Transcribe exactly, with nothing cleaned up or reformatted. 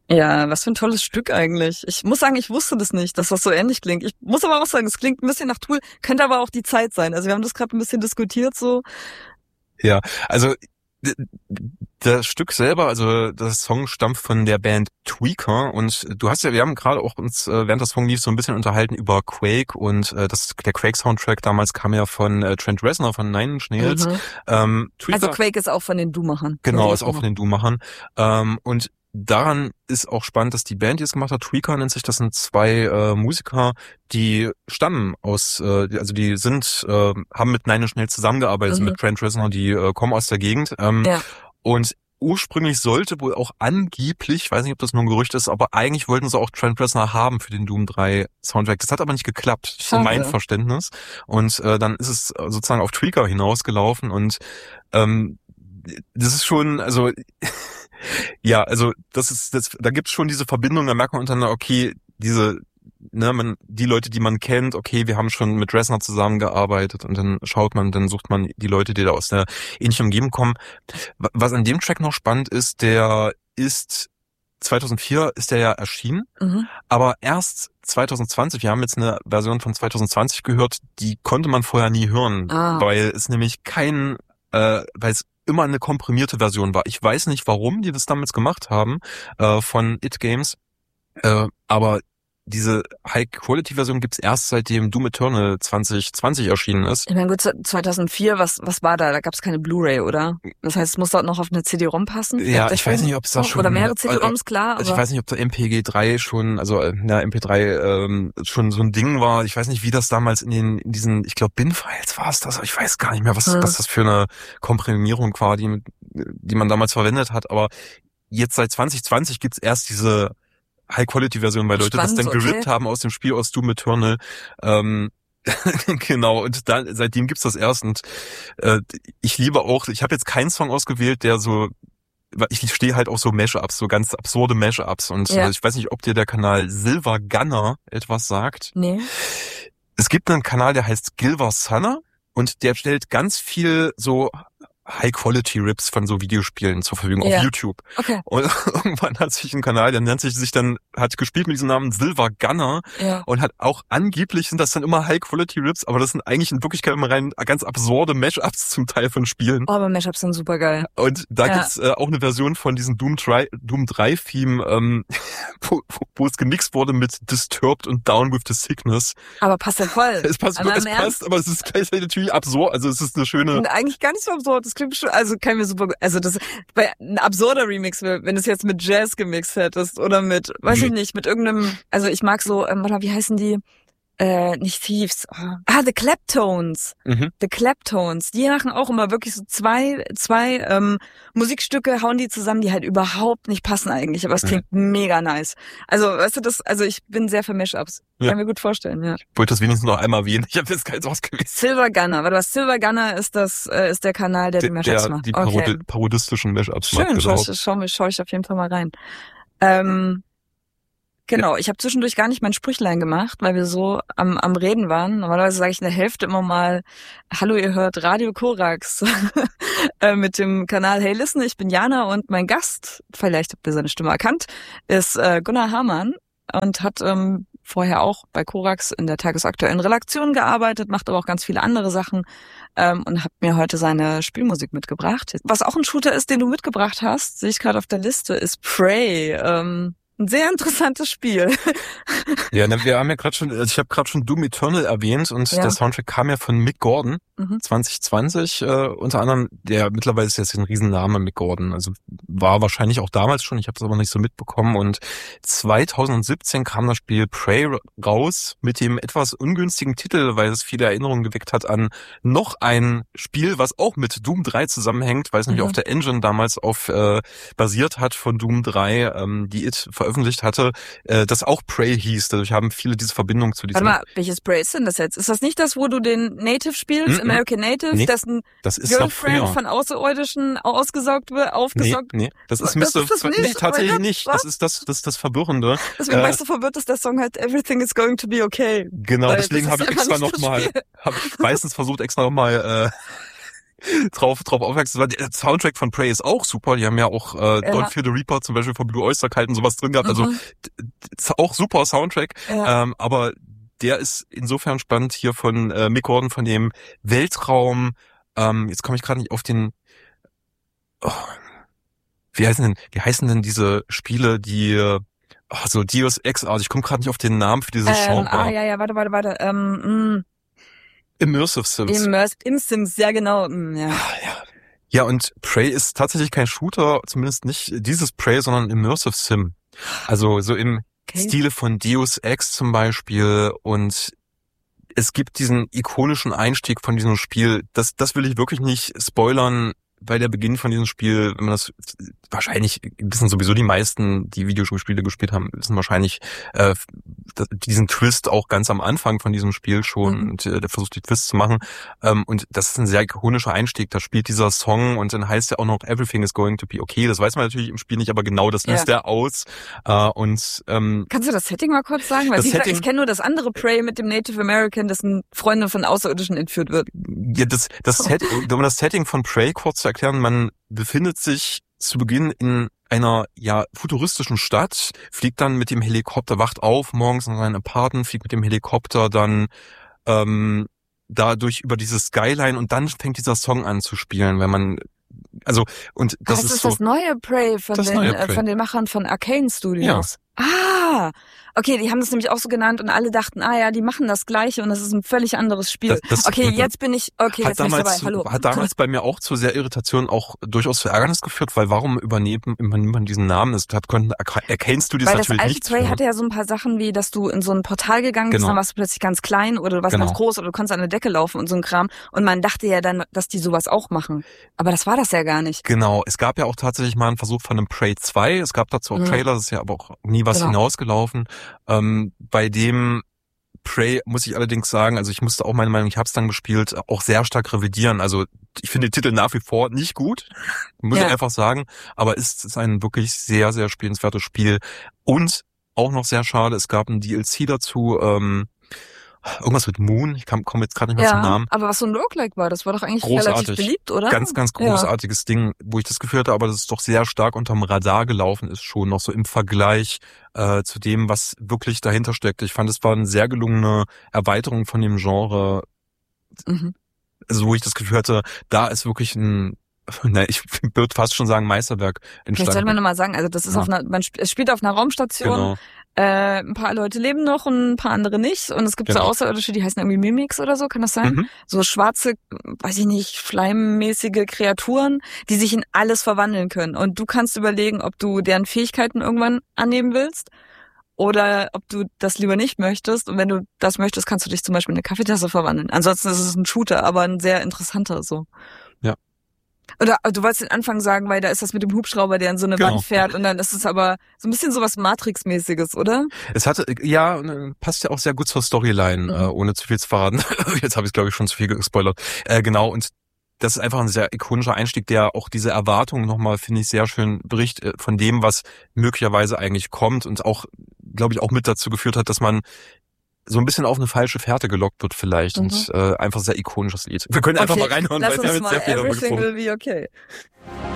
Ja, was für ein tolles Stück eigentlich. Ich muss sagen, ich wusste das nicht, dass das so ähnlich klingt. Ich muss aber auch sagen, es klingt ein bisschen nach Tool, könnte aber auch die Zeit sein. Also wir haben das gerade ein bisschen diskutiert so. Ja, also das Stück selber, also das Song stammt von der Band Tweaker und du hast ja, wir haben gerade auch uns, während das Song lief, so ein bisschen unterhalten über Quake und äh, das der Quake-Soundtrack damals kam ja von äh, Trent Reznor von Nine Inch Nails. Mhm. Ähm, Tweaker, also Quake ist auch von den Doom-Machern. Genau, ist auch von den Doom-Machern. Ähm, und daran ist auch spannend, dass die Band, die es gemacht hat, Tweaker nennt sich, das sind zwei äh, Musiker, die stammen aus, äh, also die sind, äh, haben mit Nine Inch Nails zusammengearbeitet, mhm. also mit Trent Reznor, die äh, kommen aus der Gegend. Ähm, ja. Und ursprünglich sollte wohl auch angeblich, ich weiß nicht, ob das nur ein Gerücht ist, aber eigentlich wollten sie auch Trent Reznor haben für den Doom drei Soundtrack. Das hat aber nicht geklappt, so mein Verständnis. Und äh, dann ist es sozusagen auf Tweaker hinausgelaufen und ähm, das ist schon, also ja, also das ist, das, da gibt's schon diese Verbindung, da merkt man untereinander, okay, diese, ne, man, die Leute, die man kennt, okay, wir haben schon mit Reznor zusammengearbeitet und dann schaut man, dann sucht man die Leute, die da aus der ähnlichen Umgebung kommen. Was an dem Track noch spannend ist, der ist zweitausendvier ist der ja erschienen, mhm. aber erst zwanzig zwanzig, wir haben jetzt eine Version von zwanzig zwanzig gehört, die konnte man vorher nie hören, ah. weil es nämlich kein, äh, weil es immer eine komprimierte Version war. Ich weiß nicht, warum die das damals gemacht haben, äh, von It Games, äh, aber diese High-Quality-Version gibt's erst seitdem Doom Eternal zwanzig zwanzig erschienen ist. Ich meine, gut, zweitausendvier, was was war da? Da gab's keine Blu-ray, oder? Das heißt, es muss dort noch auf eine C D-ROM passen? Ja, ich weiß nicht, ob es da schon... Oder mehrere C D-ROMs, klar. Also ich weiß nicht, ob da M P G drei schon, also ja, M P drei ähm, schon so ein Ding war. Ich weiß nicht, wie das damals in den in diesen, ich glaube, Bin-Files war es das, aber ich weiß gar nicht mehr, was, hm. was das für eine Komprimierung war, die, die man damals verwendet hat. Aber jetzt seit zwanzig zwanzig gibt's erst diese High-Quality-Version, weil Leute Spannend, das dann gerippt okay. haben aus dem Spiel aus Doom Eternal. Ähm, genau, und dann seitdem gibt's das erst. Und äh, ich liebe auch, ich habe jetzt keinen Song ausgewählt, der so, ich stehe halt auf so Mashups, so ganz absurde Mashups. Und ja. äh, ich weiß nicht, ob dir der Kanal Silver Gunner etwas sagt. Nee. Es gibt einen Kanal, der heißt Gilver Sunner und der stellt ganz viel so High-Quality-Rips von so Videospielen zur Verfügung ja. auf YouTube. Okay. Und irgendwann hat sich ein Kanal, der nennt sich sich dann, hat gespielt mit diesem Namen Silver Gunner ja. und hat auch angeblich sind das dann immer High-Quality-Rips, aber das sind eigentlich in Wirklichkeit immer rein ganz absurde Mashups zum Teil von Spielen. Oh, aber Mashups sind super geil. Und da ja. gibt's äh, auch eine Version von diesem Doom drei, Doom drei Theme, ähm, wo, wo es gemixt wurde mit Disturbed und Down with the Sickness. Aber passt ja voll. Es passt, es passt, aber es ist gleichzeitig natürlich absurd, also es ist eine schöne... Und eigentlich gar nicht so absurd, das klingt schon, also kann mir super, also das, bei ein absurder Remix, wenn du es jetzt mit Jazz gemixt hättest oder mit, weiß ich nicht, mit irgendeinem, also ich mag so, ähm, warte mal, wie heißen die? Äh, nicht Thieves. Oh. Ah, The Claptones. Mhm. The Claptones. Die machen auch immer wirklich so zwei, zwei ähm, Musikstücke, hauen die zusammen, die halt überhaupt nicht passen eigentlich, aber es klingt mhm. mega nice. Also, weißt du, das, also ich bin sehr für Mashups. Ja. Kann mir gut vorstellen, ja. Ich wollte das wenigstens noch einmal erwähnen. Ich habe jetzt keins ausgewählt. Silver Gunner, weil du hast Silver Gunner ist das, äh, ist der Kanal, der, der die Mashups der, macht. Die Parodi- okay. parodistischen Mashups macht. Schön, schau, schau, schau ich auf jeden Fall mal rein. Ähm, Genau, ich habe zwischendurch gar nicht mein Sprüchlein gemacht, weil wir so am, am Reden waren. Normalerweise sage ich in der Hälfte immer mal, hallo, ihr hört Radio Korax äh, mit dem Kanal Hey Listen, ich bin Jana und mein Gast, vielleicht habt ihr seine Stimme erkannt, ist äh, Gunnar Hamann und hat ähm, vorher auch bei Korax in der tagesaktuellen Redaktion gearbeitet, macht aber auch ganz viele andere Sachen ähm, und hat mir heute seine Spielmusik mitgebracht. Was auch ein Shooter ist, den du mitgebracht hast, sehe ich gerade auf der Liste, ist Prey. Ähm, Ein sehr interessantes Spiel. Ja, ne, wir haben ja gerade schon, also ich habe gerade schon Doom Eternal erwähnt und ja. der Soundtrack kam ja von Mick Gordon, mhm. zwanzig zwanzig, äh, unter anderem, der mittlerweile ist jetzt ein Riesenname, Mick Gordon, also war wahrscheinlich auch damals schon, ich habe es aber nicht so mitbekommen und zwanzig siebzehn kam das Spiel Prey raus mit dem etwas ungünstigen Titel, weil es viele Erinnerungen geweckt hat an noch ein Spiel, was auch mit Doom drei zusammenhängt, weil es mhm. nämlich auf der Engine damals auf äh, basiert hat von Doom drei, ähm, die It veröffentlicht hatte, äh, das auch Prey hieß. Dadurch haben viele diese Verbindung zu diesem... Warte mal, welches Prey ist denn das jetzt? Ist das nicht das, wo du den Native spielst, mm-mm. American Native, nee, dessen das ist Girlfriend von Außerirdischen ausgesaugt wird, aufgesaugt? Nee, nee, das ist Mister Das ist das nicht? Nee, tatsächlich nicht. Was? Das ist das, das ist das Verwirrende. Deswegen äh, war ich so verwirrt, dass der Song halt Everything is going to be okay. Genau, deswegen habe ich extra nochmal, habe ich meistens versucht, extra nochmal äh, drauf, drauf aufmerksam war. Der Soundtrack von Prey ist auch super. Die haben ja auch äh, ja. Don't Fear the Reaper zum Beispiel von Blue Oyster Cult und sowas drin gehabt. Also mhm. auch super Soundtrack. Ja. Ähm, aber der ist insofern spannend hier von äh, Mick Gordon, von dem Weltraum. Ähm, jetzt komme ich gerade nicht auf den... Oh, wie heißen denn, wie heißen denn diese Spiele, die... Oh, so Deus Ex, also ich komme gerade nicht auf den Namen für dieses ähm, Genre. Ah, ja, ja, warte, warte, warte. Ähm, Immersive Sims. Immersive Im Sims, ja genau. Ja. Ah, ja. Ja, und Prey ist tatsächlich kein Shooter, zumindest nicht dieses Prey, sondern Immersive Sim. Also so im okay. Stile von Deus Ex zum Beispiel. Und es gibt diesen ikonischen Einstieg von diesem Spiel. Das, das will ich wirklich nicht spoilern. Bei der Beginn von diesem Spiel, wenn man das wahrscheinlich wissen sowieso die meisten, die Videospiele gespielt haben, wissen wahrscheinlich äh, diesen Twist auch ganz am Anfang von diesem Spiel schon mhm. und äh, der versucht die Twist zu machen ähm, und das ist ein sehr ikonischer Einstieg. Da spielt dieser Song und dann heißt ja auch noch Everything is going to be okay. Das weiß man natürlich im Spiel nicht, aber genau das löst ja. er aus äh, und ähm, kannst du das Setting mal kurz sagen? Weil wie gesagt, ich kenne nur das andere Prey mit dem Native American, dessen Freundin von Außerirdischen entführt wird. Ja, das das Set, um das Setting von Prey kurz zu erklären, man befindet sich zu Beginn in einer ja futuristischen Stadt, fliegt dann mit dem Helikopter, wacht auf morgens in seinem Apartment, fliegt mit dem Helikopter dann ähm, dadurch über dieses Skyline und dann fängt dieser Song an zu spielen, wenn man also und das, das ist, ist so das neue Prey von den neue Prey. Äh, von den Machern von Arcane Studios. Ja. Ah, okay, die haben das nämlich auch so genannt und alle dachten, ah ja, die machen das Gleiche und das ist ein völlig anderes Spiel. Das, das, okay, jetzt bin ich, okay, jetzt bin ich dabei. Hallo. Hat damals bei mir auch zu sehr Irritationen, auch durchaus zu Ärgernis geführt, weil warum übernehmen übernimmt man diesen Namen? Das hat konnten Arcane Studios weil natürlich nicht. Das alte Prey hatte ja so ein paar Sachen wie, dass du in so ein Portal gegangen bist, genau. dann warst du plötzlich ganz klein oder du warst genau. ganz groß oder du konntest an der Decke laufen und so ein Kram und man dachte ja dann, dass die sowas auch machen. Aber das war das ja gar nicht. Genau, es gab ja auch tatsächlich mal einen Versuch von einem Prey zwei, es gab dazu auch mhm. Trailer, das ist ja aber auch nie was genau. hinausgelaufen. Ähm, bei dem Prey muss ich allerdings sagen, also ich musste auch meine Meinung, ich habe es dann gespielt, auch sehr stark revidieren. Also ich finde den Titel nach wie vor nicht gut, muss ja. ich einfach sagen, aber es ist ein wirklich sehr, sehr spielenswertes Spiel. Und auch noch sehr schade, es gab ein D L C dazu, ähm, irgendwas mit Moon, ich komme jetzt gerade nicht mehr ja, zum Namen. Aber was so ein Roguelike war, das war doch eigentlich großartig. Relativ beliebt, oder? Ganz, ganz großartiges ja. Ding, wo ich das Gefühl hatte, aber das ist doch sehr stark unterm Radar gelaufen ist schon, noch so im Vergleich äh, zu dem, was wirklich dahinter steckt. Ich fand, es war eine sehr gelungene Erweiterung von dem Genre, mhm. also wo ich das Gefühl hatte, da ist wirklich ein Na, ich würde fast schon sagen Meisterwerk entstanden. Vielleicht sollte man nochmal sagen, also das ist ja. auf einer, man sp- es spielt auf einer Raumstation, genau. äh, ein paar Leute leben noch und ein paar andere nicht und es gibt genau. so Außerirdische, die heißen irgendwie Mimics oder so, kann das sein? Mhm. So schwarze, weiß ich nicht, schleimmäßige Kreaturen, die sich in alles verwandeln können und du kannst überlegen, ob du deren Fähigkeiten irgendwann annehmen willst oder ob du das lieber nicht möchtest und wenn du das möchtest, kannst du dich zum Beispiel in eine Kaffeetasse verwandeln. Ansonsten ist es ein Shooter, aber ein sehr interessanter so. Ja. Oder du wolltest den Anfang sagen, weil da ist das mit dem Hubschrauber, der in so eine genau. Wand fährt und dann ist es aber so ein bisschen sowas Matrix-mäßiges, oder? Es hatte, ja, passt ja auch sehr gut zur Storyline, mhm. äh, ohne zu viel zu verraten. Jetzt habe ich glaube ich schon zu viel gespoilert. Äh, genau, und das ist einfach ein sehr ikonischer Einstieg, der auch diese Erwartungen nochmal, finde ich, sehr schön berichtet von dem, was möglicherweise eigentlich kommt und auch, glaube ich, auch mit dazu geführt hat, dass man so ein bisschen auf eine falsche Fährte gelockt wird vielleicht mhm. und äh, einfach sehr ikonisches Lied. Wir können einfach okay. mal reinhören, Lass weil wir uns haben jetzt mal sehr viel Everything will be okay.